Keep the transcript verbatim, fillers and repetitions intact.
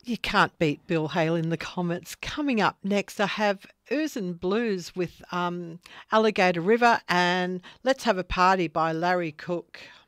You can't beat Bill Hale in the comments. Coming up next, I have Urzen Blues with um, Alligator River and Let's Have a Party by Larry Cook.